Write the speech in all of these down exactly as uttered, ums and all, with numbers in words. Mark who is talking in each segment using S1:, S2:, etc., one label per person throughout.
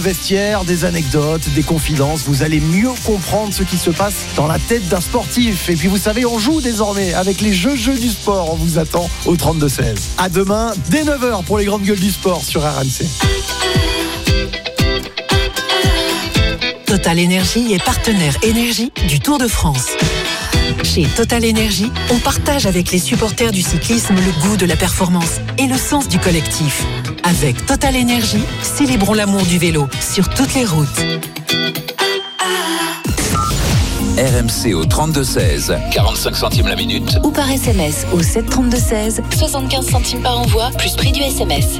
S1: Vestiaire, des anecdotes, des confidences, vous allez mieux comprendre ce qui se passe dans la tête d'un sportif. Et puis vous savez, on joue désormais avec les jeux jeux du sport. On vous attend au trente-deux seize. À demain, dès neuf heures pour les grandes gueules du sport sur R M C.
S2: Total Énergie est partenaire énergie du Tour de France. Chez Total Énergie, on partage avec les supporters du cyclisme le goût de la performance et le sens du collectif. Avec Total Énergie, célébrons l'amour du vélo sur toutes les routes.
S3: R M C au trente-deux seize, quarante-cinq centimes la minute.
S4: Ou par S M S au sept trente-deux seize, soixante-quinze centimes par envoi, plus prix du S M S.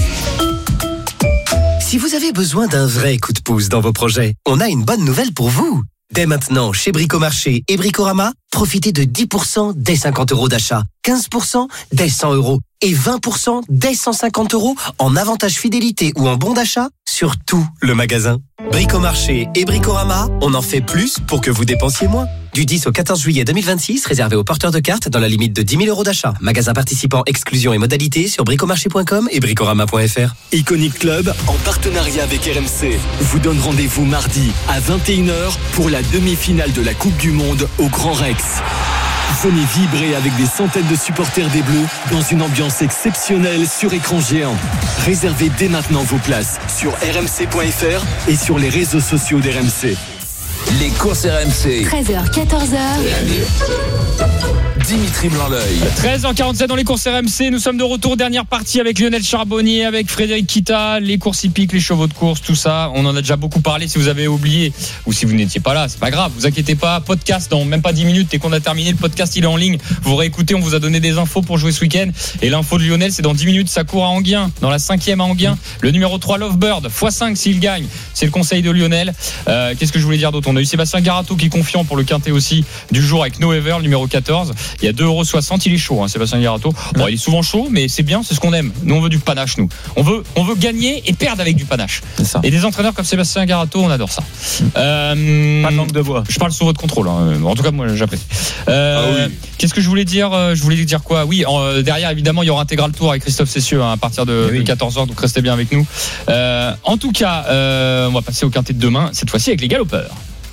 S5: Si vous avez besoin d'un vrai coup de pouce dans vos projets, on a une bonne nouvelle pour vous. Dès maintenant, chez Bricomarché et Bricorama, profitez de dix pour cent dès cinquante euros d'achat, quinze pour cent dès cent euros et vingt pour cent dès cent cinquante euros en avantage fidélité ou en bon d'achat sur tout le magasin. Bricomarché et Bricorama, on en fait plus pour que vous dépensiez moins. Du dix au quatorze juillet deux mille vingt-six, réservé aux porteurs de cartes dans la limite de dix mille euros d'achat. Magasin participant, exclusion et modalités sur bricomarché point com et bricorama point f r.
S6: Iconic Club, en partenariat avec R M C, vous donne rendez-vous mardi à vingt et une heures pour la demi-finale de la Coupe du Monde au Grand Rex. Venez vibrer avec des centaines de supporters des Bleus dans une ambiance exceptionnelle sur écran géant. Réservez dès maintenant vos places sur r m c point f r et sur les réseaux sociaux d'R M C.
S3: Les courses R M C.
S4: treize heures, quatorze heures.
S3: Dimitri Blanc-L'œil.
S7: treize heures quarante-sept dans les courses R M C. Nous sommes de retour. Dernière partie avec Lionel Charbonnier, avec Frédéric Kita, les courses hippiques, les chevaux de course, tout ça. On en a déjà beaucoup parlé. Si vous avez oublié ou si vous n'étiez pas là, c'est pas grave. Vous inquiétez pas. Podcast dans même pas dix minutes. Dès qu'on a terminé, le podcast il est en ligne. Vous réécoutez. On vous a donné des infos pour jouer ce week-end. Et l'info de Lionel, c'est dans dix minutes. Ça court à Anguien, dans la cinquième à Anguien. Le numéro trois, Lovebird, fois cinq s'il gagne. C'est le conseil de Lionel. Euh, qu'est-ce que je voulais dire d'autre? On a eu Sébastien Garato qui est confiant pour le quintet aussi du jour avec No Ever, le numéro quatorze. Il y a deux euros soixante. Il est chaud, hein, Sébastien Garato. Bon, il est souvent chaud, mais c'est bien, c'est ce qu'on aime. Nous, on veut du panache, nous. On veut, on veut gagner et perdre avec du panache.
S8: C'est ça.
S7: Et des entraîneurs comme Sébastien Garato, on adore ça. Euh,
S8: Pas de langue de bois.
S7: Je parle sous votre contrôle. Hein. En tout cas, moi, j'apprécie. Euh, ah oui. Qu'est-ce que je voulais dire Je voulais dire quoi Oui, en, derrière, évidemment, il y aura Intégral Tour avec Christophe Cessieux hein, à partir de, oui. de quatorze heures. Donc, restez bien avec nous. Euh, en tout cas, euh, on va passer au quintet de demain. Cette fois-ci avec les galopeurs.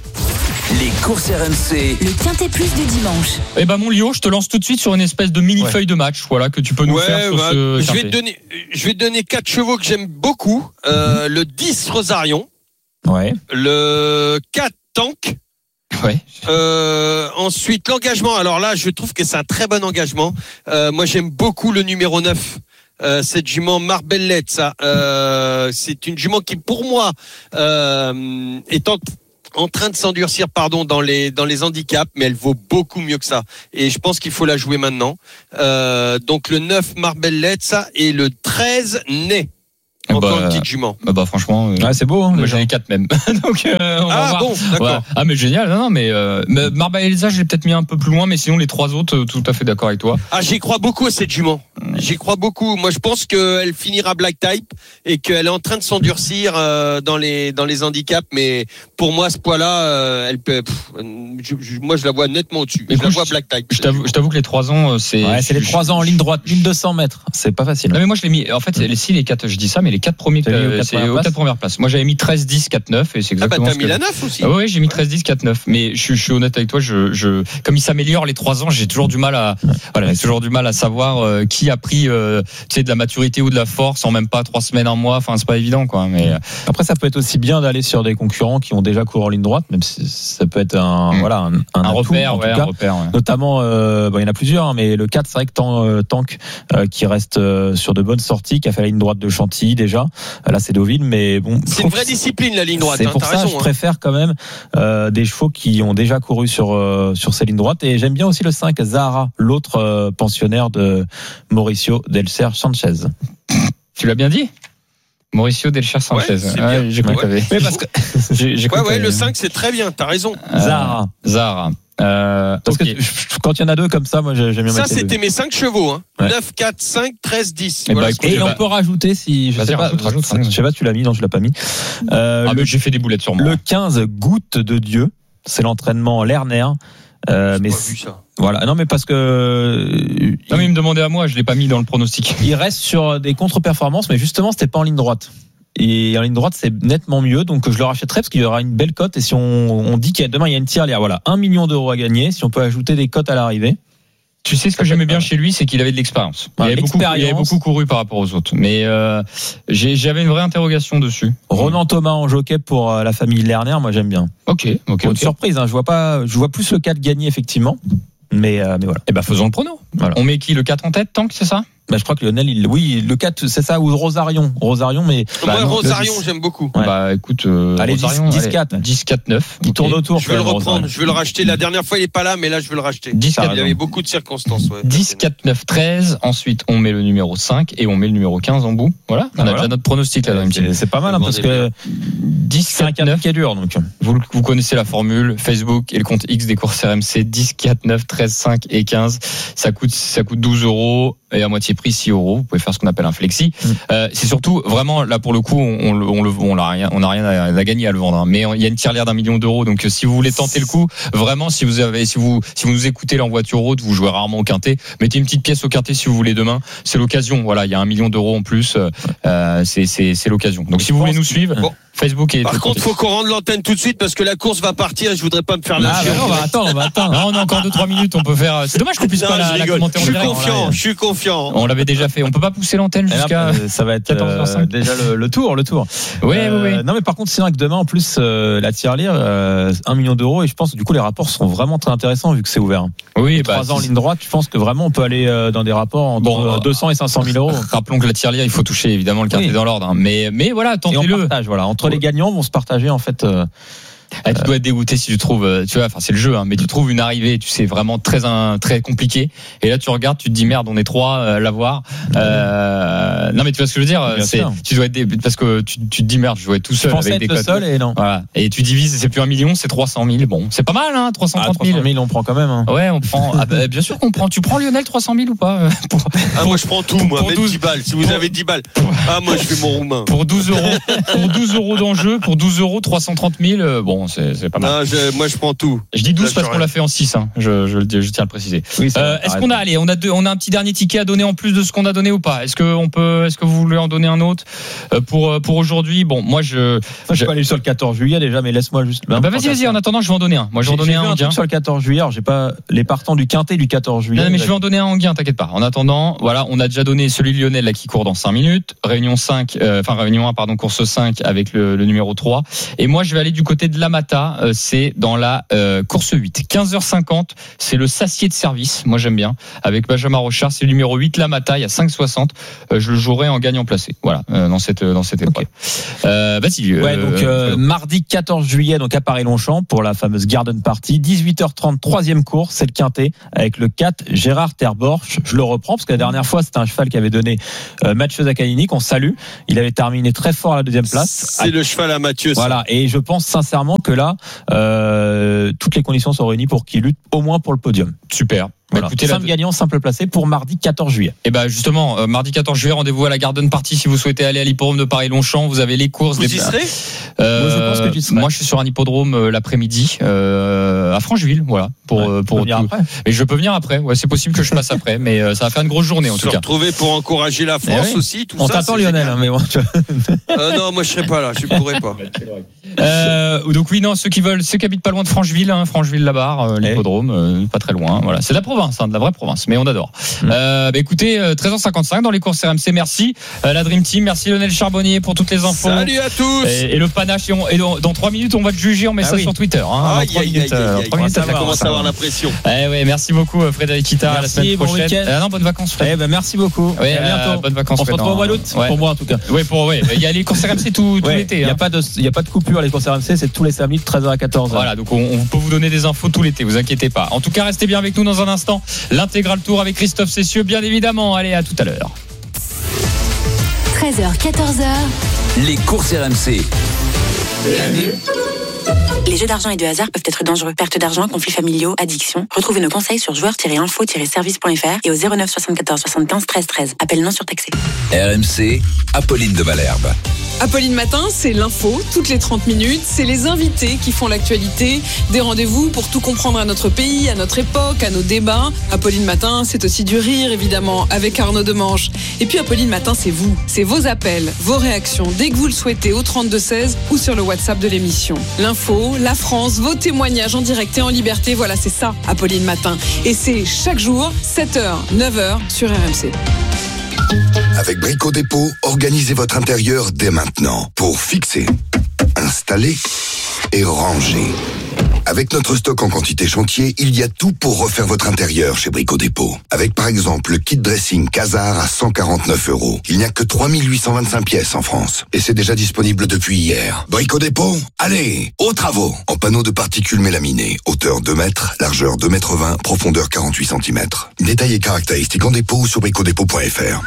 S3: Les courses R M C.
S4: Le quintet plus de dimanche.
S7: Eh ben mon Lio, je te lance tout de suite sur une espèce de mini ouais. feuille de match, voilà que tu peux nous
S9: ouais,
S7: faire sur
S9: bah,
S7: ce.
S9: Je vais te donner, je vais te donner quatre chevaux que j'aime beaucoup. Euh, mm-hmm. Le dix Rosarion.
S8: Ouais.
S9: Le quatre Tank.
S7: Ouais.
S9: Euh, ensuite l'engagement. Alors là, je trouve que c'est un très bon engagement. Euh, moi, j'aime beaucoup le numéro neuf. Euh, cette jument Marbellette, ça. Euh, c'est une jument qui, pour moi, euh, est en en train de s'endurcir pardon dans les dans les handicaps, mais elle vaut beaucoup mieux que ça et je pense qu'il faut la jouer maintenant. Euh, donc le neuf Marbellette ça et le treize Ney. Encore bah, une petite jument.
S7: Bah, bah franchement, euh,
S8: ah, c'est beau. Hein,
S7: moi j'en ai quatre même. Donc euh, on
S9: ah
S7: va voir.
S9: bon, d'accord.
S7: Ouais. Ah mais génial. Non non mais euh, Marbelletta, je l'ai peut-être mis un peu plus loin, mais sinon les trois autres, euh, tout à fait d'accord avec toi.
S9: Ah j'y crois beaucoup à cette jument. J'y crois beaucoup. Moi je pense qu'elle finira black type et qu'elle est en train de s'endurcir euh, dans les dans les handicaps, mais pour moi ce poids-là, euh, elle peut. Pff, je, je, moi je la vois nettement au-dessus. Je la vois black type.
S7: Je t'avoue, je t'avoue que les trois ans, c'est.
S8: Ouais, c'est les trois ans en ligne droite, mille deux cents mètres. C'est pas facile.
S7: Non mais moi je l'ai mis. En fait, les si les quatre, je dis ça, mais les quatre premiers. C'est aux quatre premières places. Moi, j'avais mis treize, dix, quatre, neuf et c'est exactement.
S9: Ah bah t'as mis la neuf aussi.
S7: Ah ouais, j'ai mis treize, dix, quatre, neuf. Mais je, je suis honnête avec toi, je, je, comme il s'améliore les trois ans, j'ai toujours du mal à, voilà, j'ai toujours du mal à savoir euh, qui a pris, euh, tu sais, de la maturité ou de la force en même pas trois semaines, un mois. Enfin, c'est pas évident, quoi. Mais
S8: après, ça peut être aussi bien d'aller sur des concurrents qui ont déjà couru en ligne droite, même si ça peut être un, mmh. voilà, un, un,
S7: un
S8: atout,
S7: repère,
S8: en
S7: ouais,
S8: tout cas.
S7: un repère, ouais.
S8: Notamment, euh, bon, il y en a plusieurs, hein, mais le quatre, c'est vrai que tant, euh, Tank, euh, qui reste euh, sur de bonnes sorties, qui a fait la ligne droite de Chantilly déjà. Là, c'est Deauville, mais bon.
S9: C'est une vraie discipline la ligne droite.
S8: C'est
S9: hein,
S8: pour ça
S9: raison,
S8: je
S9: hein.
S8: préfère quand même euh, des chevaux qui ont déjà couru sur euh, sur ces lignes droites et j'aime bien aussi le cinq Zahara, l'autre euh, pensionnaire de Mauricio Delcer Sanchez.
S7: Tu l'as bien dit, Mauricio Delcer Sanchez.
S9: Ouais, c'est
S7: ouais,
S9: bien.
S7: j'ai cru que t'avais.
S8: Mais parce que
S7: j'ai, j'ai
S9: ouais, ouais, le cinq c'est très bien. T'as raison.
S7: Euh,
S8: Zahara.
S7: Zahara. Euh,
S8: Parce
S7: okay.
S8: que quand il y en a deux comme ça, moi j'aime bien.
S9: Ça c'était mes cinq chevaux, hein.
S8: Ouais.
S9: neuf, quatre, cinq, treize, dix.
S7: Et,
S9: voilà
S7: bah,
S9: ce que
S8: et
S9: je
S8: on
S9: vais.
S8: peut rajouter si je
S7: Vas-y,
S8: sais pas,
S7: rajoute, rajoute,
S8: je sais pas, tu l'as mis, non, tu l'as pas mis. Euh,
S7: ah,
S8: le,
S7: mais j'ai fait des boulettes sur moi.
S8: Le quinze Goutte de Dieu, c'est l'entraînement Lerner. Euh,
S9: J'ai
S8: mais
S9: pas vu ça.
S8: Voilà, non mais parce que
S7: non mais il me demandait à moi, je l'ai pas mis dans le pronostic.
S8: Il reste sur des contre-performances, mais justement c'était pas en ligne droite. et en ligne droite c'est nettement mieux, donc je le rachèterai parce qu'il y aura une belle cote. Et si on, on dit qu'il y a demain il y a une tirelire, voilà, un million d'euros à gagner. Si on peut ajouter des cotes à l'arrivée.
S7: Tu sais ce que j'aimais bien chez lui, c'est qu'il avait de l'expérience. Il,
S8: Ouais,
S7: avait beaucoup, il avait beaucoup couru par rapport aux autres. Mais euh, j'ai, j'avais une vraie interrogation dessus.
S8: Ronan Thomas en jockey pour euh, la famille Lerner, moi j'aime bien.
S7: Ok, ok.
S8: Une
S7: okay.
S8: surprise, hein, je vois pas, je vois plus le quatre gagner effectivement. Mais, euh, mais voilà.
S7: Eh ben faisons le prono. Voilà. On met qui, le quatre en tête, Tank, c'est ça?
S8: Bah, je crois que Lionel, il, oui, le quatre, c'est ça, ou Rosarion. Rosarion, mais.
S9: Moi,
S8: bah, non,
S9: Rosarion, j'aime beaucoup.
S8: Ouais.
S7: Bah, écoute, euh,
S8: allez,
S7: Rosarion,
S8: dix quatre.
S7: dix quatre neuf.
S8: Il tourne autour.
S9: Je vais le reprendre, je vais le racheter. La dernière fois, il est pas là, mais là, je vais le racheter.
S7: dix quatre.
S9: Il y avait beaucoup de circonstances, ouais.
S7: dix quatre neuf treize. Ensuite, on met le numéro cinq et on met le numéro quinze en bout. Voilà. On a
S8: voilà.
S7: déjà notre pronostic, là, dans une
S8: c'est, c'est pas mal, hein, parce que
S7: dix quatre neuf
S8: qui est dur, donc.
S7: Vous, vous connaissez la formule. Facebook et le compte X des courses R M C. dix quatre neuf treize cinq et quinze. Ça coûte, ça coûte douze euros. Et à moitié prix six euros. Vous pouvez faire ce qu'on appelle un flexi. Mmh. Euh, c'est surtout vraiment là pour le coup, on, on, on, on, on a rien, on a rien à, à gagner à le vendre. Hein. Mais il y a une tirelire d'un million d'euros. Donc si vous voulez tenter le coup, vraiment, si vous avez, si vous, si vous nous écoutez là en voiture haute, vous jouez rarement au quintet. Mettez une petite pièce au quintet si vous voulez demain. C'est l'occasion. Voilà, il y a un million d'euros en plus. Euh, c'est, c'est, c'est l'occasion. Donc si vous voulez nous suivre. Bon. Facebook et
S9: par contre, il faut qu'on rende l'antenne tout de suite parce que la course va partir et je voudrais pas me faire lâcher.
S7: Ah, bah non, on va attendre, on va attendre. Non, on a encore deux trois minutes, on peut faire. C'est dommage qu'on puisse non, pas la, la commenter en direct.
S9: Je suis confiant, je suis confiant.
S7: On l'avait déjà fait. On peut pas pousser l'antenne jusqu'à.
S8: Là, ça va être quatorze heures cinq. Euh, déjà le, le tour, le tour.
S7: Oui,
S8: euh,
S7: oui, oui.
S8: Non, mais par contre, c'est vrai que demain, en plus, euh, la tirelire, euh, un million d'euros et je pense que du coup les rapports seront vraiment très intéressants vu que c'est ouvert.
S7: Oui,
S8: trois
S7: bah,
S8: ans en ligne droite, je pense que vraiment on peut aller euh, dans des rapports entre bon, deux cents et cinq cent mille euros.
S7: Rappelons que la tirelire, il faut toucher évidemment le quintet oui. dans l'ordre. Hein. Mais, mais voilà, tentez-le.
S8: Et on partage, voilà. Entre les gagnants, on se partage. En fait, euh,
S7: ah, tu dois être dégoûté si tu trouves, tu vois, enfin c'est le jeu, hein, mais tu trouves une arrivée, tu sais vraiment très un, très compliqué. Et là tu regardes, tu te dis merde, on est trois à euh, l'avoir. Euh, non mais tu vois ce que je veux dire,
S8: bien
S7: c'est,
S8: sûr.
S7: tu dois être dé... parce que tu, tu te dis merde, je dois être tout seul.
S8: Je pensais
S7: avec
S8: être
S7: des
S8: le seul et non.
S7: Voilà. Et tu divises, c'est plus un million, c'est trois cent mille. Bon, c'est pas mal, hein, trois cent trente mille.
S8: Ah, trois cent mille, on prend quand même. Hein.
S7: Ouais, on prend. Ah, bah, bien sûr qu'on prend. Tu prends Lionel trois cent mille ou pas pour...
S9: Ah moi je prends tout, moi, même
S7: douze
S9: dix balles. Si vous
S7: pour...
S9: avez dix balles. Ah moi je fais mon roumain.
S7: Pour douze euros, pour douze euros d'enjeu, pour douze euros, trois cent trente mille. Bon, c'est, c'est pas mal.
S9: Non, je, moi je prends tout.
S7: Je dis douze là, parce qu'on l'a fait en six, hein. je, je, je tiens à le préciser. Oui, euh, est-ce qu'on a, allez, on a deux, on a un petit dernier ticket à donner en plus de ce qu'on a donné ou pas? Est-ce que on peut, est-ce que vous voulez en donner un autre euh, pour pour aujourd'hui? Bon, moi je,
S8: moi, je, je peux aller sur le quatorze juillet déjà, mais laisse-moi juste.
S7: Bah, bah vas-y, vas-y. En attendant, je vais en donner un. Moi, je vais en donner un en gain.
S8: Sur le quatorze juillet, alors, j'ai pas les partants du quintet du quatorze juillet.
S7: Non, mais je vais en donner un en gain, t'inquiète pas. En attendant, voilà, on a déjà donné celui de Lionel là qui court dans cinq minutes. Réunion cinq, euh, enfin réunion un, pardon, course cinq avec le, le numéro trois. Et moi, je vais aller du côté de l'Amata. Euh, c'est dans la euh, course huit. quinze heures cinquante, c'est le Sacier de service. Moi, j'aime bien. Avec Benjamin Rochard, c'est le numéro huit, l'Amata, il y a cinq soixante. Euh, je le jouerai en gagnant placé. Voilà, euh, dans cette, dans cette épreuve. Okay. Euh, vas-y.
S8: Ouais,
S7: euh,
S8: donc, euh, mardi quatorze juillet, donc à Paris-Longchamp, pour la fameuse Garden Party. dix-huit heures trente, troisième course, c'est le quintet, avec le quatre, Gérard Terborch. Je le reprends, parce que la dernière fois, c'était un cheval qui avait donné euh, Mathieu Zaccanini, qu'on salue. Il avait terminé très fort à la deuxième place.
S9: C'est à... le cheval à Mathieu, ça.
S8: Voilà. Et je pense sincèrement que là, euh, toutes les conditions sont réunies pour qu'il lutte au moins pour le podium.
S7: Super.
S8: Voilà. Écoutez, simple la... gagnant, simple placé pour mardi quatorze juillet.
S7: Et ben justement, euh, mardi quatorze juillet, rendez-vous à la Garden Party si vous souhaitez aller à l'hippodrome de Paris-Longchamp. Vous avez les courses.
S9: Vous
S7: des...
S9: y serez
S7: euh,
S8: moi, je pense que tu serais.
S7: Moi, je suis sur un hippodrome euh, l'après-midi euh, à Francheville, voilà. Pour
S8: ouais,
S7: pour
S8: venir après.
S7: Et je peux venir après. Ouais, c'est possible que je passe après, mais euh, ça va faire une grosse journée en
S9: se
S7: tout cas.
S9: Retrouver pour encourager la France
S7: oui.
S9: aussi. Tout
S8: On
S9: ça,
S8: t'attend Lionel, hein, mais bon. Tu
S9: euh, non, moi je serai pas là, je pourrais pas.
S7: euh, donc oui, non, ceux qui veulent, ceux qui habitent pas loin de Francheville, hein, Francheville-la-Barre, euh, l'hippodrome, euh, pas très loin. Voilà, c'est de la province, hein, de la vraie province. Mais on adore. Mmh. Euh, bah écoutez, euh, treize heures cinquante-cinq dans les courses R M C. Merci euh, la Dream Team, merci Lionel Charbonnier pour toutes les infos.
S9: Salut à tous.
S7: Et, et le panache. Et, on, et dans, dans trois minutes, on va te juger. On met ah ça oui. sur Twitter. Hein,
S9: aïe, aïe, aïe, aïe, ça commence à avoir la pression.
S7: Eh ouais, merci beaucoup Frédéric Kita. À la semaine
S8: bon
S7: prochaine.
S8: Week-end.
S7: Euh, non, bonnes vacances.
S8: Eh ben merci beaucoup.
S7: Ouais,
S8: à bientôt.
S7: Euh, bonnes vacances.
S8: On se retrouve au mois d'août. Ouais. Pour moi en tout cas.
S7: Oui, pour ouais. Il y a les courses R M C tout, tout
S8: ouais,
S7: l'été.
S8: Il n'y
S7: hein.
S8: a pas de, il y a pas de coupure les courses R M C. C'est tous les samedis de treize heures à quatorze heures.
S7: Voilà, donc on, on peut vous donner des infos tout l'été. Vous inquiétez pas. En tout cas, restez bien avec nous dans un instant. L'intégral tour avec Christophe Cessieux, bien évidemment. Allez, à tout à l'heure.
S4: treize heures, quatorze heures.
S3: Les courses R M C.
S4: Les jeux d'argent et de hasard peuvent être dangereux. Perte d'argent, conflits familiaux, addiction. Retrouvez nos conseils sur joueurs tiret info tiret service point f r et au zéro neuf soixante-quatorze soixante-quinze treize treize. Appel non surtaxé.
S3: R M C, Apolline de Malherbe.
S10: Apolline Matin, c'est l'info, toutes les trente minutes. C'est les invités qui font l'actualité. Des rendez-vous pour tout comprendre à notre pays, à notre époque, à nos débats. Apolline Matin, c'est aussi du rire, évidemment, avec Arnaud Demanche. Et puis Apolline Matin, c'est vous. C'est vos appels, vos réactions, dès que vous le souhaitez, au trente-deux seize ou sur le WhatsApp de l'émission. L'info, la France, vos témoignages en direct et en liberté. Voilà, c'est ça, Apolline Matin. Et c'est chaque jour, sept heures, neuf heures, sur R M C.
S11: Avec Brico Dépôt, organisez votre intérieur dès maintenant pour fixer, installer et ranger. Avec notre stock en quantité chantier, il y a tout pour refaire votre intérieur chez Brico Dépôt. Avec par exemple le kit dressing Casar à cent quarante-neuf euros. Il n'y a que trois mille huit cent vingt-cinq pièces en France. Et c'est déjà disponible depuis hier. Brico Dépôt, allez, aux travaux. En panneaux de particules mélaminées, hauteur deux mètres, largeur deux mètres vingt, profondeur quarante-huit centimètres. Détails et caractéristiques en dépôt ou sur bricodépôt point f r.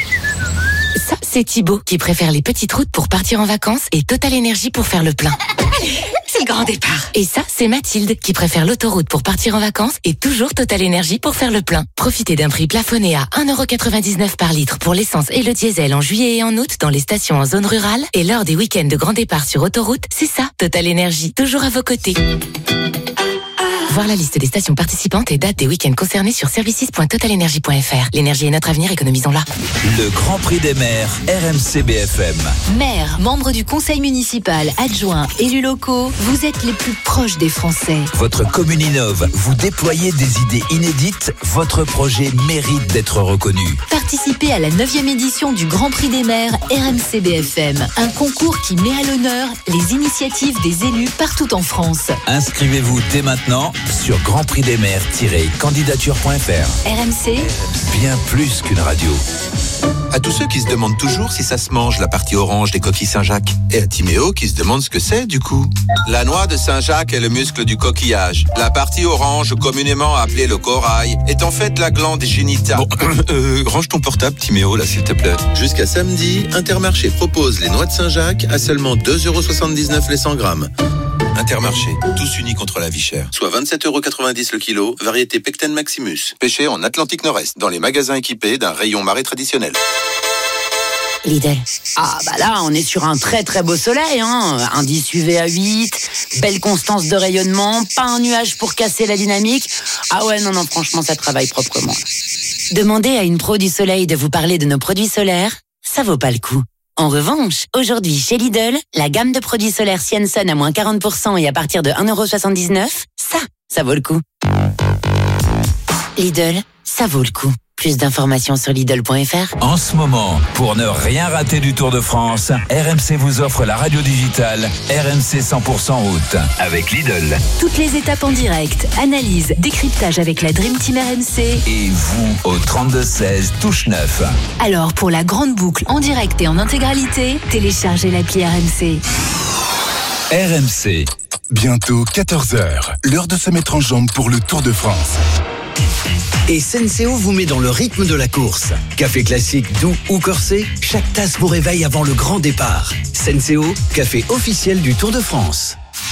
S12: Ça, c'est Thibaut qui préfère les petites routes pour partir en vacances et Total Énergie pour faire le plein. C'est le grand départ. Et ça, c'est Mathilde qui préfère l'autoroute pour partir en vacances et toujours Total Énergie pour faire le plein. Profitez d'un prix plafonné à un euro quatre-vingt-dix-neuf par litre pour l'essence et le diesel en juillet et en août dans les stations en zone rurale. Et lors des week-ends de grand départ sur autoroute, c'est ça, Total Énergie, toujours à vos côtés. Voir la liste des stations participantes et dates des week-ends concernés sur services point total énergie point f r. L'énergie est notre avenir, économisons-la.
S3: Le Grand Prix des maires, R M C B F M.
S13: Maires, membres du conseil municipal, adjoints, élus locaux, vous êtes les plus proches des Français.
S3: Votre commune innove, vous déployez des idées inédites, votre projet mérite d'être reconnu.
S13: Participez à la neuvième édition du Grand Prix des maires R M C B F M, un concours qui met à l'honneur les initiatives des élus partout en France.
S3: Inscrivez-vous dès maintenant sur grand prix des maires tiret candidature point f r.
S13: R M C,
S3: bien plus qu'une radio.
S14: À tous ceux qui se demandent toujours si ça se mange, la partie orange des coquilles Saint-Jacques. Et à Timéo qui se demande ce que c'est du coup. La noix de Saint-Jacques est le muscle du coquillage. La partie orange, communément appelée le corail, est en fait la glande génitale.
S15: Bon, euh, range ton portable Timéo là s'il te plaît.
S14: Jusqu'à samedi, Intermarché propose les noix de Saint-Jacques à seulement deux euros soixante-dix-neuf les cent grammes. Intermarché, tous unis contre la vie chère. Soit vingt-sept euros quatre-vingt-dix le kilo, variété Pecten Maximus. Pêché en Atlantique Nord-Est, dans les magasins équipés d'un rayon marée traditionnel.
S12: Lidl.
S16: Ah bah là, on est sur un très très beau soleil, hein. Indice U V à huit, belle constance de rayonnement, pas un nuage pour casser la dynamique. Ah ouais, non, non, franchement, ça travaille proprement.
S12: Demandez à une pro du soleil de vous parler de nos produits solaires, ça vaut pas le coup. En revanche, aujourd'hui chez Lidl, la gamme de produits solaires Sienson à moins quarante pour cent et à partir de un euro soixante-dix-neuf, ça, ça vaut le coup. Lidl, ça vaut le coup. Plus d'informations sur Lidl point f r.
S3: En ce moment, pour ne rien rater du Tour de France, R M C vous offre la radio digitale R M C cent pour cent route avec Lidl.
S13: Toutes les étapes en direct, analyse, décryptage avec la Dream Team R M C.
S3: Et vous au trente-deux seize, touche neuf.
S13: Alors pour la grande boucle en direct et en intégralité, téléchargez l'appli R M C.
S3: R M C.
S11: Bientôt quatorze heures, l'heure de se mettre en jambe pour le Tour de France.
S5: Et Senseo vous met dans le rythme de la course. Café classique, doux ou corsé, chaque tasse vous réveille avant le grand départ. Senseo, café officiel du Tour de France.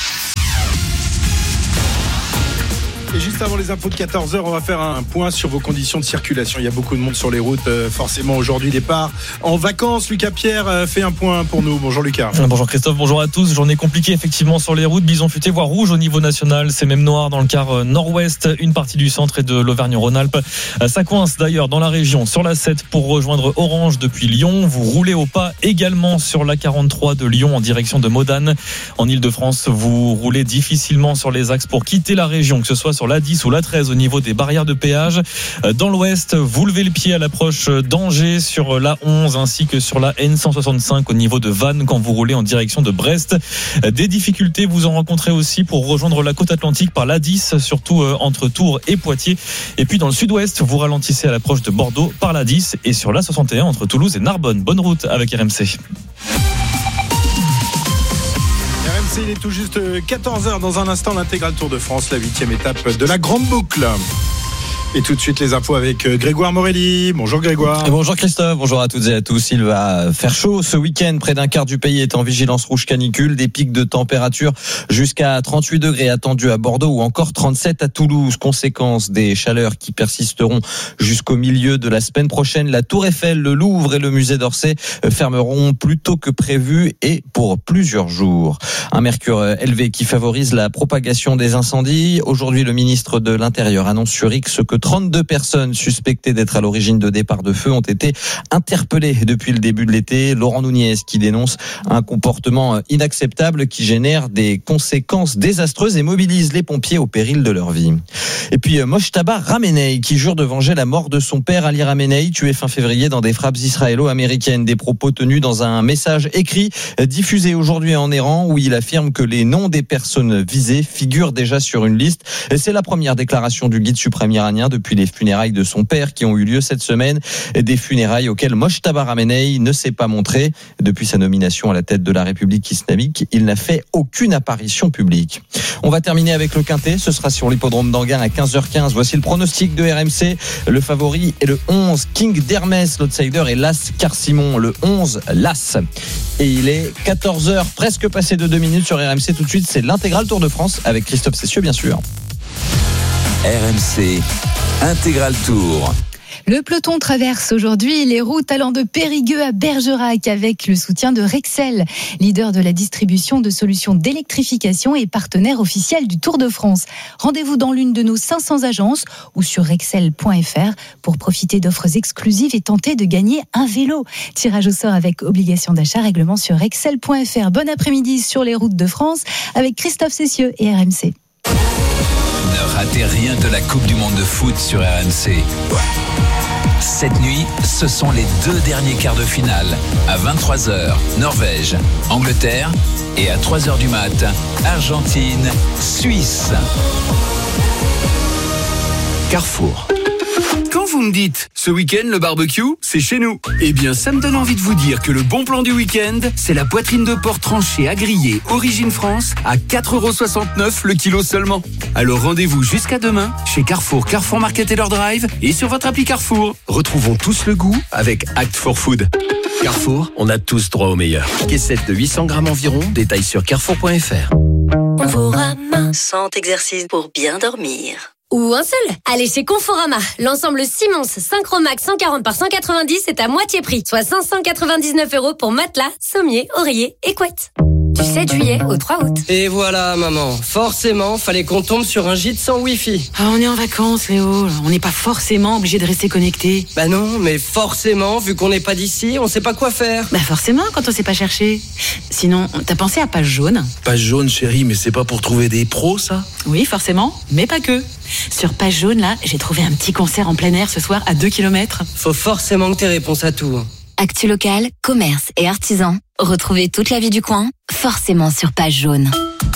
S1: Et juste avant les infos de quatorze heures, on va faire un point sur vos conditions de circulation. Il y a beaucoup de monde sur les routes, euh, forcément aujourd'hui départ en vacances. Lucas Pierre euh, fait un point pour nous. Bonjour Lucas.
S8: Bonjour Christophe, bonjour à tous. Journée compliquée effectivement sur les routes. Bison futé, voire rouge au niveau national. C'est même noir dans le quart nord-ouest, une partie du centre et de l'Auvergne-Rhône-Alpes. Ça coince d'ailleurs dans la région sur la sept pour rejoindre Orange depuis Lyon. Vous roulez au pas également sur la quarante-trois de Lyon en direction de Modane. En Ile-de-France, vous roulez difficilement sur les axes pour quitter la région, que ce soit sur la dix ou la treize au niveau des barrières de péage. Dans l'ouest, vous levez le pied à l'approche d'Angers sur la onze ainsi que sur la N cent soixante-cinq au niveau de Vannes quand vous roulez en direction de Brest. Des difficultés, vous en rencontrez aussi pour rejoindre la côte atlantique par l'A dix, surtout entre Tours et Poitiers. Et puis dans le sud-ouest, vous ralentissez à l'approche de Bordeaux par l'A dix et sur l'A soixante et un entre Toulouse et Narbonne. Bonne route avec R M C.
S1: Il est tout juste quatorze heures. Dans un instant, l'intégral Tour de France, la huitième étape de la Grande Boucle.
S17: Et tout de suite les infos avec Grégoire Morelli. Bonjour Grégoire.
S18: Et bonjour Christophe, bonjour à toutes et à tous. Il va faire chaud ce week-end. Près d'un quart du pays est en vigilance rouge canicule. Des pics de température jusqu'à trente-huit degrés attendus à Bordeaux ou encore trente-sept à Toulouse. Conséquence des chaleurs qui persisteront jusqu'au milieu de la semaine prochaine. La Tour Eiffel, le Louvre et le musée d'Orsay fermeront plus tôt que prévu et pour plusieurs jours. Un mercure élevé qui favorise la propagation des incendies. Aujourd'hui, le ministre de l'Intérieur annonce sur X que trente-deux personnes suspectées d'être à l'origine de départs de feu ont été interpellées depuis le début de l'été. Laurent Nunez qui dénonce un comportement inacceptable qui génère des conséquences désastreuses et mobilise les pompiers au péril de leur vie. Et puis Mojtaba Ramenei qui jure de venger la mort de son père Ali Ramenei, tué fin février dans des frappes israélo-américaines. Des propos tenus dans un message écrit diffusé aujourd'hui en Iran où il affirme que les noms des personnes visées figurent déjà sur une liste. Et c'est la première déclaration du guide suprême iranien depuis les funérailles de son père qui ont eu lieu cette semaine. Des funérailles auxquelles Mojtaba Ramenei ne s'est pas montré. Depuis sa nomination à la tête de la République islamique, il n'a fait aucune apparition publique. On va terminer avec le Quintet. Ce sera sur l'hippodrome d'Anguin à quinze heures quinze. Voici le pronostic de R M C. Le favori est le onze, King d'Hermès. L'outsider est l'As Car-Simon. Le onze, l'As. Et il est quatorze heures, presque passé de deux minutes sur R M C. Tout de suite, c'est l'intégral Tour de France avec Christophe Cessieux, bien sûr.
S3: R M C Intégral Tour.
S19: Le peloton traverse aujourd'hui les routes allant de Périgueux à Bergerac avec le soutien de Rexel, leader de la distribution de solutions d'électrification et partenaire officiel du Tour de France. Rendez-vous dans l'une de nos cinq cents agences ou sur rexel point f r pour profiter d'offres exclusives et tenter de gagner un vélo. Tirage au sort avec obligation d'achat, règlement sur rexel point f r. Bon après-midi sur les routes de France avec Christophe Cessieux et R M C.
S3: Ne ratez rien de la Coupe du Monde de foot sur R M C. Cette nuit, ce sont les deux derniers quarts de finale. À vingt-trois heures, Norvège, Angleterre. Et à trois heures du mat, Argentine, Suisse.
S20: Carrefour. Quand vous me dites, ce week-end, le barbecue, c'est chez nous. Eh bien, ça me donne envie de vous dire que le bon plan du week-end, c'est la poitrine de porc tranchée à griller Origine France à quatre euros soixante-neuf le kilo seulement. Alors rendez-vous jusqu'à demain chez Carrefour, Carrefour Market et leur drive et sur votre appli Carrefour. Retrouvons tous le goût avec Act for Food. Carrefour, on a tous droit au meilleur. Caissette de huit cents grammes environ, détail sur carrefour point f r.
S21: Conforama, cent exercices pour bien dormir. Ou un seul. Allez chez Conforama. L'ensemble Simons Synchromax cent quarante par cent quatre-vingt-dix est à moitié prix, soit cinq cent quatre-vingt-dix-neuf euros pour matelas, sommier, oreiller et couette. Du sept juillet au trois août.
S22: Et voilà, maman. Forcément, fallait qu'on tombe sur un gîte sans wifi.
S16: Ah, on est en vacances, Léo. On n'est pas forcément obligé de rester connecté.
S22: Bah non, mais forcément, vu qu'on n'est pas d'ici, on sait pas quoi faire.
S16: Bah forcément, quand on sait pas chercher. Sinon, t'as pensé à Page Jaune?
S23: Page Jaune, chérie, mais c'est pas pour trouver des pros, ça?
S16: Oui, forcément, mais pas que. Sur Page Jaune, là, j'ai trouvé un petit concert en plein air ce soir à deux kilomètres.
S22: Faut forcément que t'aies réponse à tout.
S21: Actu local, commerce et artisans. Retrouvez toute la vie du coin, forcément sur Page Jaune.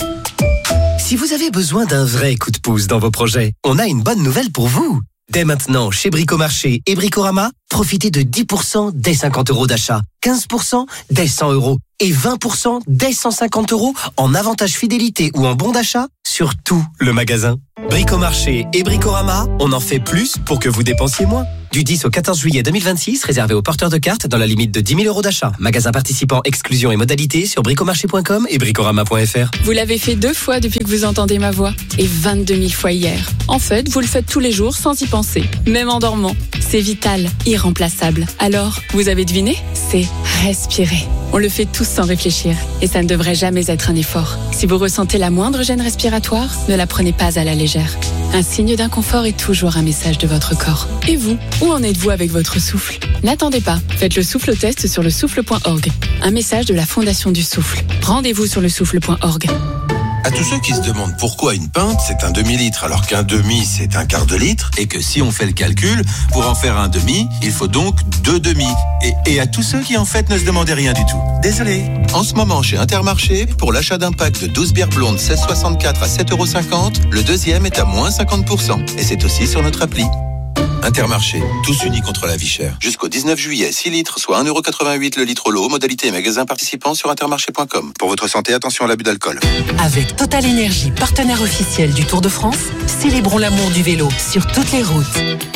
S5: Si vous avez besoin d'un vrai coup de pouce dans vos projets, on a une bonne nouvelle pour vous. Dès maintenant, chez Bricomarché et Bricorama, profitez de dix pour cent dès cinquante euros d'achat, quinze pour cent dès cent euros et vingt pour cent dès cent cinquante euros en avantage fidélité ou en bon d'achat sur tout le magasin. Bricomarché et Bricorama, on en fait plus pour que vous dépensiez moins. Du dix au quatorze juillet deux mille vingt-six, réservé aux porteurs de cartes dans la limite de dix mille euros d'achat. Magasin participant, exclusion et modalités sur bricomarché point com et bricorama point f r.
S10: Vous l'avez fait deux fois depuis que vous entendez ma voix et vingt-deux mille fois hier. En fait, vous le faites tous les jours sans y penser, même en dormant. C'est vital, irremplaçable. Alors, vous avez deviné? C'est respirer. On le fait tous sans réfléchir et ça ne devrait jamais être un effort. Si vous ressentez la moindre gêne respiratoire, ne la prenez pas à la légère. Un signe d'inconfort est toujours un message de votre corps. Et vous, où en êtes-vous avec votre souffle? N'attendez pas, faites le souffle test sur le souffle point org. Un message de la Fondation du Souffle. Rendez-vous sur le souffle point org.
S14: À tous ceux qui se demandent pourquoi une pinte, c'est un demi-litre, alors qu'un demi, c'est un quart de litre, et que si on fait le calcul, pour en faire un demi, il faut donc deux demi. Et, et à tous ceux qui en fait ne se demandaient rien du tout. Désolé. En ce moment, chez Intermarché, pour l'achat d'un pack de douze bières blondes seize soixante-quatre à sept euros cinquante, le deuxième est à moins cinquante pour cent. Et c'est aussi sur notre appli. Intermarché, tous unis contre la vie chère. Jusqu'au dix-neuf juillet, six litres, soit un euro quatre-vingt-huit le litre l'eau. Modalité et magasin participants sur intermarché point com. Pour votre santé, attention à l'abus d'alcool.
S2: Avec Total Énergie, partenaire officiel du Tour de France, célébrons l'amour du vélo sur toutes les routes.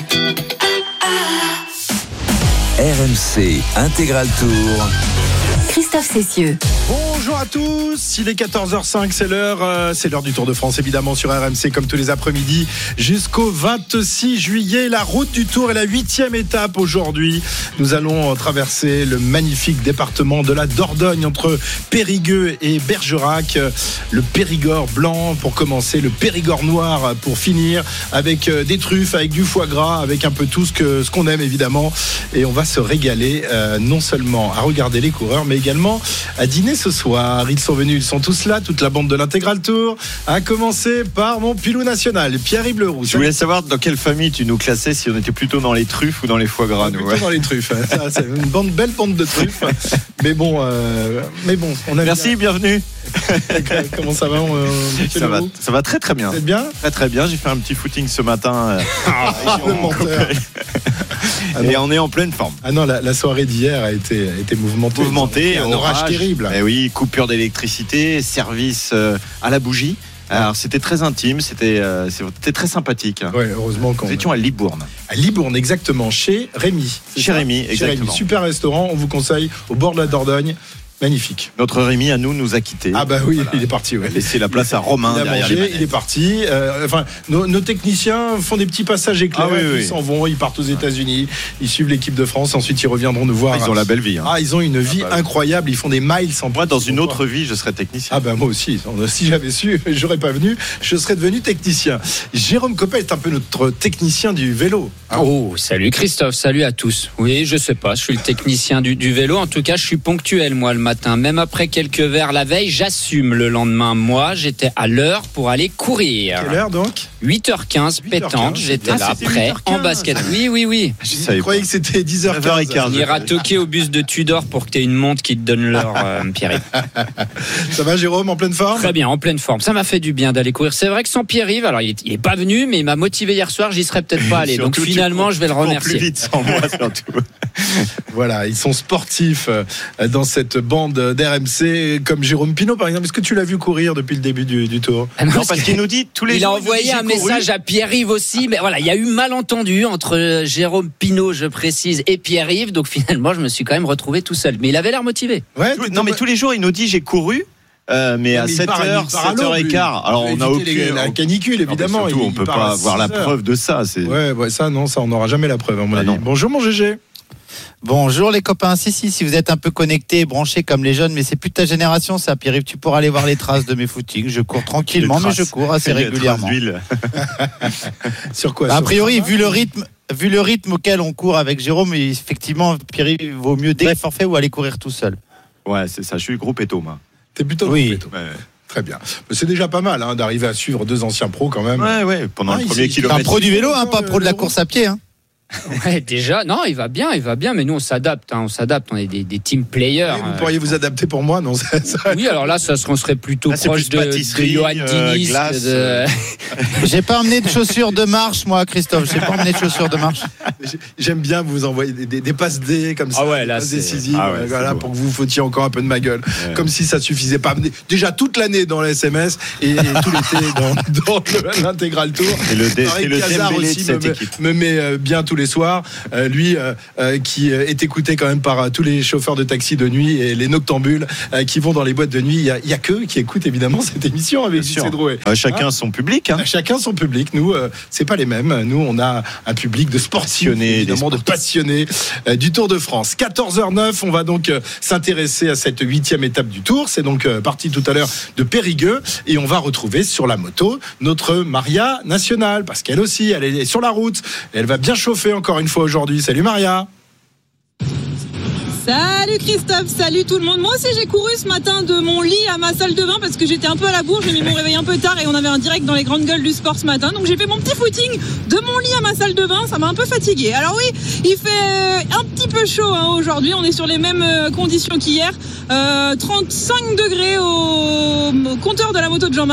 S3: R M C Intégral Tour.
S2: Christophe Cessieux.
S17: Bonjour à tous, il est quatorze heures cinq, c'est l'heure, euh, c'est l'heure du Tour de France évidemment sur R M C comme tous les après-midi jusqu'au vingt-six juillet. La route du Tour est la huitième étape aujourd'hui. Nous allons traverser le magnifique département de la Dordogne entre Périgueux et Bergerac. Le Périgord blanc pour commencer, le Périgord noir pour finir, avec des truffes, avec du foie gras, avec un peu tout ce, que, ce qu'on aime évidemment. Et on va se régaler euh, non seulement à regarder les coureurs mais également à dîner ce soir. Ils sont venus, ils sont tous là, toute la bande de l'Intégral Tour, à commencer par mon pilou national, Pierre-Yves Leroux.
S6: Je voulais savoir dans quelle famille tu nous classais, si on était plutôt dans les truffes ou dans les foie gras. Nous,
S17: plutôt
S6: ouais.
S17: dans les truffes. Ça, c'est une bande, belle bande de truffes. Mais bon, euh, mais bon, on a.
S6: Merci, bien... bienvenue.
S17: Comment ça va, euh,
S6: ça va, ça va très très bien.
S17: Vous êtes bien?
S6: Très très bien. J'ai fait un petit footing ce matin.
S17: Ah, le menteur.
S6: Ah et on est en pleine forme.
S17: Ah non, la, la soirée d'hier a été, a été mouvementée.
S6: Mouvementée,
S17: un orage, orage terrible.
S6: Et oui, coupure d'électricité, service euh, à la bougie. Alors c'était très intime, c'était, euh, c'était très sympathique.
S17: Ouais, heureusement qu'on.
S6: Nous étions à Libourne.
S17: À Libourne, exactement, chez Rémi.
S6: Chez Rémi, exactement. Chez Rémi,
S17: super restaurant, on vous conseille, au bord de la Dordogne. Magnifique.
S6: Notre Rémi à nous nous a quittés.
S17: Ah bah oui, voilà. Il est parti. Ouais.
S6: Il a laissé la place
S17: il
S6: à Romain.
S17: Il a
S6: derrière
S17: mangé,
S6: les
S17: il est parti. Euh, enfin, nos, nos techniciens font des petits passages éclairs. Ah oui, oui. Ils s'en vont, ils partent aux États-Unis, ils suivent l'équipe de France. Ensuite, ils reviendront nous voir.
S6: Ah, ils ont la belle vie. Hein.
S17: Ah, ils ont une vie ah, bah, incroyable. Ils font des miles sans.
S6: Moi, dans une autre vie, je serais technicien.
S17: Ah bah moi aussi. Si j'avais su, j'aurais pas venu. Je serais devenu technicien. Jérôme Coppel est un peu notre technicien du vélo.
S9: Hein. Oh, salut Christophe, salut à tous. Oui, je sais pas, je suis le technicien du, du vélo. En tout cas, je suis ponctuel moi le matin, même après quelques verres la veille, j'assume le lendemain. Moi, j'étais à l'heure pour aller courir.
S17: Quelle heure donc?
S9: huit heures quinze, pétante, j'étais ah, là, prêt, en basket. Oui, oui, oui.
S17: Je croyais que c'était dix heures quinze.
S9: On ira toquer au bus de Tudor pour que tu aies une montre qui te donne l'heure, euh, Pierre-Yves.
S17: Ça va, Jérôme, en pleine forme?
S9: Très bien, en pleine forme. Ça m'a fait du bien d'aller courir. C'est vrai que sans Pierre-Yves, alors il est, il est pas venu, mais il m'a motivé hier soir, j'y serais peut-être pas allé. Donc finalement, je vais le remercier.
S6: Plus vite sans moi, surtout.
S17: Voilà, ils sont sportifs dans cette bande d'R M C, comme Jérôme Pinault par exemple. Est-ce que tu l'as vu courir depuis le début du, du Tour?
S6: Non, non, parce qu'il nous dit tous les
S9: il
S6: jours.
S9: Il a envoyé un message à Pierre-Yves aussi, mais voilà, il y a eu malentendu entre Jérôme Pinault, je précise, et Pierre-Yves, donc finalement je me suis quand même retrouvé tout seul, mais il avait l'air motivé.
S6: Ouais, tout, non mais tous les jours il nous dit j'ai couru. Euh, mais, mais à sept heures, sept heures quinze. Alors on a aucune
S17: la canicule évidemment.
S6: Non, surtout, on peut pas avoir la preuve de ça. C'est...
S17: Ouais, ouais, ça non, ça on n'aura jamais la preuve. À mon
S6: ah,
S17: avis.
S6: Non.
S17: Bonjour mon G G.
S24: Bonjour les copains. Si si, si vous êtes un peu connectés, branchés comme les jeunes, mais c'est plus de ta génération ça. Pierre-Yves, tu pourras aller voir les traces de mes footings. Je cours tranquillement, mais je cours assez régulièrement.
S17: Sur quoi?
S24: Bah,
S17: sur
S24: a priori, vu le rythme. Vu le rythme auquel on court avec Jérôme, effectivement, Pierre-Yves, il vaut mieux dès forfait ou aller courir tout seul.
S6: Ouais, c'est ça. Je suis groupe Eto, moi.
S17: T'es plutôt
S24: oui.
S17: groupe Eto. Ouais. Très bien. Mais c'est déjà pas mal hein, d'arriver à suivre deux anciens pros quand même.
S6: Ouais, ouais. Pendant
S17: ah,
S6: le premier kilomètre.
S24: Un pro du vélo, hein, pas pro de la course à pied. Hein.
S9: Ouais, déjà, non, il va bien, il va bien, mais nous on s'adapte, hein, on s'adapte, on est des, des team players.
S17: Oui, vous pourriez vous adapter pour moi, non? Ça, ça...
S9: Oui, alors là, ça, on serait plutôt
S6: là,
S9: proche
S6: plus
S9: de, de Johan Diniz.
S6: Euh,
S9: de...
S24: J'ai pas emmené de chaussures de marche, moi, Christophe. J'ai pas emmené de chaussures de marche.
S17: J'aime bien vous envoyer des, des, des passes D comme ça,
S9: ah ouais, là,
S17: des passes décisives,
S6: ah ouais,
S17: voilà, pour que vous fottiez encore un peu de ma gueule, ouais. Comme si ça suffisait pas. Déjà toute l'année dans les S M S et, et tout l'été dans, dans l'Intégral Tour.
S6: Et le, dé, et le
S17: Casar aussi
S6: de cette
S17: me,
S6: équipe.
S17: me met bien tous les soirs. Euh, lui euh, euh, qui est écouté quand même par euh, tous les chauffeurs de taxi de nuit et les noctambules euh, qui vont dans les boîtes de nuit. Il y a, a qu'eux qui écoutent évidemment cette émission avec J C Drouet.
S6: Euh, chacun hein son public. Hein.
S17: Chacun son public. Nous, euh, c'est pas les mêmes. Nous, on a un public de sportifs, évidemment, de passionnés euh, du Tour de France. quatorze heures neuf, on va donc euh, s'intéresser à cette huitième étape du Tour. C'est donc euh, parti tout à l'heure de Périgueux et on va retrouver sur la moto notre Maria nationale parce qu'elle aussi, elle est sur la route. Elle va bien chauffer encore une fois aujourd'hui. Salut Maria.
S25: Salut Christophe, salut tout le monde. Moi aussi j'ai couru ce matin de mon lit à ma salle de bain parce que j'étais un peu à la bourre, j'ai mis mon réveil un peu tard et on avait un direct dans les grandes gueules du sport ce matin. Donc j'ai fait mon petit footing de mon lit à ma salle de bain, ça m'a un peu fatigué. Alors oui, il fait un petit peu chaud hein, aujourd'hui, on est sur les mêmes conditions qu'hier. Euh, trente-cinq degrés au, au compteur de la moto de Jean-Marc.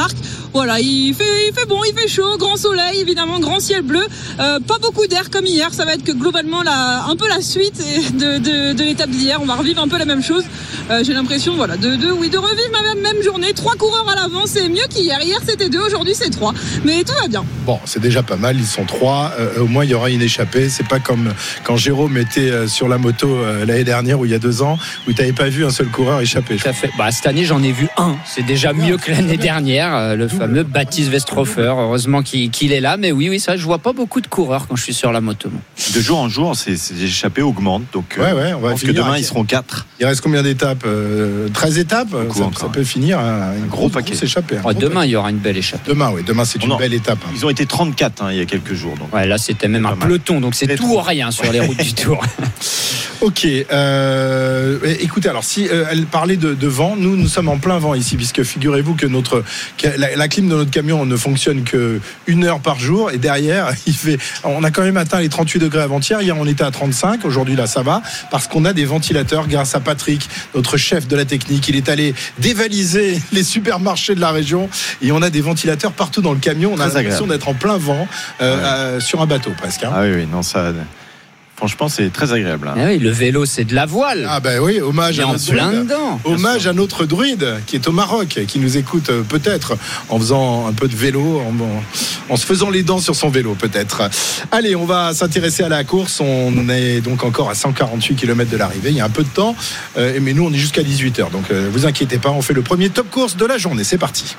S25: Voilà, il fait, il fait bon, il fait chaud, grand soleil, évidemment, grand ciel bleu. Euh, pas beaucoup d'air comme hier. Ça va être que globalement la, un peu la suite de, de, de l'étape d'hier. On va revivre un peu la même chose. Euh, j'ai l'impression, voilà, de, de, oui, de revivre ma même, même journée. Trois coureurs à l'avant, c'est mieux qu'hier. Hier c'était deux, aujourd'hui c'est trois. Mais tout va bien.
S17: Bon, c'est déjà pas mal. Ils sont trois. Euh, au moins il y aura une échappée. C'est pas comme quand Jérôme était sur la moto euh, l'année dernière ou il y a deux ans où tu n'avais pas vu un seul coureur échapper.
S9: Tout à fait. Bah, cette année j'en ai vu un. C'est déjà mieux que l'année dernière. Euh, le fameux Baptiste Westhofer. Heureusement qu'il, qu'il est là. Mais oui, oui, ça, je vois pas beaucoup de coureurs quand je suis sur la moto. Bon.
S6: De jour en jour, ces, ces échappées augmentent. Donc,
S17: ouais, ouais, on va
S6: pense que demain ils seront quatre.
S17: Il reste combien d'étapes euh, treize étapes. Ça, ça peut finir un, un
S6: gros paquet.
S17: Échappée,
S9: ouais, demain paquet. Il y aura une belle échappée.
S17: Demain, oui. Demain, c'est une
S6: on
S17: belle étape. Hein.
S6: Ils ont été trente-quatre hein, il y a quelques jours. Donc.
S9: Ouais, là, c'était même un peloton. Donc, c'est tout ou rien sur les routes du Tour.
S17: Ok. Euh, écoutez, alors, si euh, elle parlait de, de vent, nous, nous sommes en plein vent ici, puisque figurez-vous que notre, la, la clim de notre camion ne fonctionne qu'une heure par jour. Et derrière, il fait, on a quand même atteint les trente-huit degrés avant-hier. Hier, on était à trente-cinq. Aujourd'hui, là, ça va. Parce qu'on a des ventilateurs grâce à Patrick, notre chef de la technique. Il est allé dévaliser les supermarchés de la région. Et on a des ventilateurs partout dans le camion. On a l'impression d'être en plein vent euh, ouais. euh, sur un bateau presque. Hein.
S6: Ah oui, oui, non, ça. Franchement, c'est très agréable. Hein.
S9: Ah oui, le vélo, c'est de la voile.
S17: Ah ben oui, hommage à notre druide. Hommage à notre druide qui est au Maroc, qui nous écoute euh, peut-être en faisant un peu de vélo, en, en se faisant les dents sur son vélo peut-être. Allez, on va s'intéresser à la course. On est donc encore à cent quarante-huit kilomètres de l'arrivée. Il y a un peu de temps, euh, mais nous, on est jusqu'à dix-huit heures. Donc, euh, vous inquiétez pas, on fait le premier top course de la journée. C'est parti.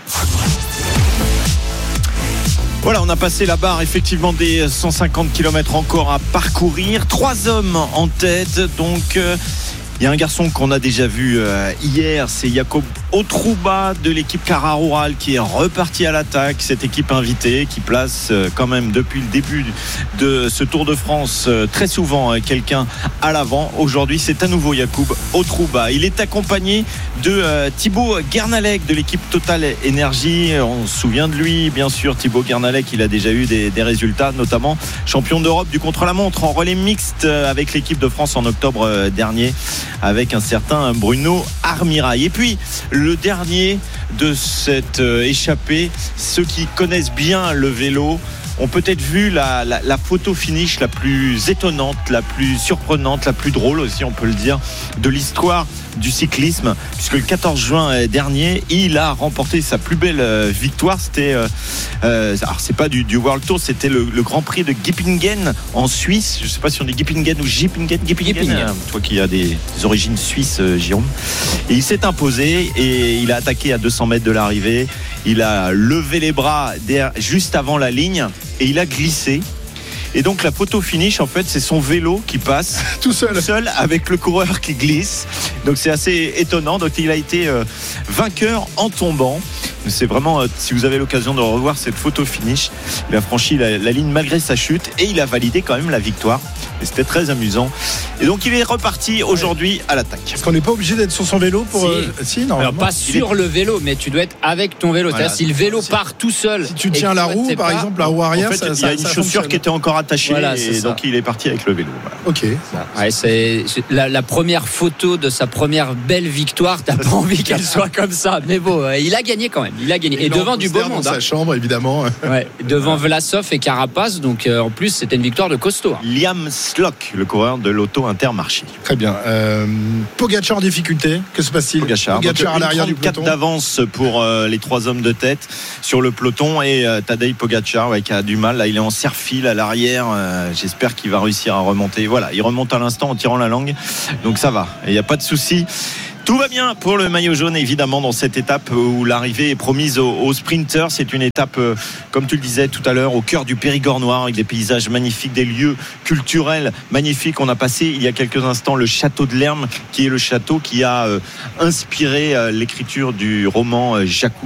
S6: Voilà, on a passé la barre effectivement des cent cinquante kilomètres encore à parcourir. Trois hommes en tête, donc euh, il y a un garçon qu'on a déjà vu euh, hier, c'est Jakob Otrouba de l'équipe Cara Rural qui est reparti à l'attaque. Cette équipe invitée qui place euh, quand même depuis le début de ce Tour de France euh, très souvent euh, quelqu'un à l'avant. Aujourd'hui, c'est à nouveau Jakob Otrouba. Il est accompagné de euh, Thibaut Guernalec de l'équipe Total Énergie. On se souvient de lui, bien sûr. Thibaut Guernalec, il a déjà eu des, des résultats, notamment champion d'Europe du contre-la-montre en relais mixte euh, avec l'équipe de France en octobre euh, dernier, avec un certain Bruno Armirail. Et puis le dernier de cette euh, échappée, ceux qui connaissent bien le vélo ont peut-être vu la, la, la photo finish la plus étonnante, la plus surprenante, la plus drôle aussi, on peut le dire, de l'histoire du cyclisme, puisque le quatorze juin dernier, il a remporté sa plus belle euh, victoire. C'était, euh, euh, alors c'est pas du, du World Tour, c'était le, le Grand Prix de Gippingen en Suisse. Je sais pas si on dit Gippingen ou Gippingen. Gippingen, Gippingen. Euh, toi qui as des, des origines suisses, euh, Jérôme. Et il s'est imposé et il a attaqué à deux cents mètres de l'arrivée. Il a levé les bras derrière, juste avant la ligne et il a glissé. Et donc la photo finish, en fait, c'est son vélo qui passe
S17: tout seul,
S6: tout seul avec le coureur qui glisse. Donc c'est assez étonnant. Donc il a été euh, vainqueur en tombant. C'est vraiment, euh, si vous avez l'occasion de revoir cette photo finish, il a franchi la, la ligne malgré sa chute et il a validé quand même la victoire. Et c'était très amusant. Et donc il est reparti aujourd'hui à l'attaque.
S17: Est-ce qu'on n'est pas obligé d'être sur son vélo pour
S9: si,
S17: euh, si normalement.
S9: Alors pas sur est... le vélo, mais tu dois être avec ton vélo. Voilà. C'est-à-dire si le vélo si, part tout seul.
S17: Si tu tiens la roue, par pas, exemple, la roue arrière,
S6: en fait,
S17: ça,
S6: il y a
S17: ça,
S6: une
S17: ça
S6: chaussure
S17: fonctionne.
S6: qui était encore attachée.
S9: Voilà,
S6: et donc il est parti avec le vélo. Voilà.
S17: Ok.
S9: Ouais, c'est la, la première photo de sa première belle victoire. T'as pas envie qu'elle soit comme ça, mais bon, il a gagné quand même. Il a gagné et, et devant du beau monde.
S17: Dans sa chambre, évidemment.
S9: Ouais, devant Vlasov et Carapaz. Donc euh, en plus, c'était une victoire de costaud.
S6: Liam Slock, le coureur de l'Auto Intermarché.
S17: Très bien. Euh, Pogacar en difficulté. Que se passe-t-il?
S6: Pogacar, Pogacar à l'arrière du peloton. D'avance pour euh, les trois hommes de tête sur le peloton et euh, Tadej Pogacar ouais, qui a du mal. Là, il est en serre-file à l'arrière. Euh, j'espère qu'il va réussir à remonter. Voilà, il remonte à l'instant en tirant la langue. Donc ça va. Il n'y a pas de souci. Tout va bien pour le maillot jaune, évidemment, dans cette étape où l'arrivée est promise aux, aux sprinters. C'est une étape, euh, comme tu le disais tout à l'heure, au cœur du Périgord noir, avec des paysages magnifiques, des lieux culturels magnifiques. On a passé il y a quelques instants le château de Lerme, qui est le château qui a euh, inspiré euh, l'écriture du roman euh, Jacques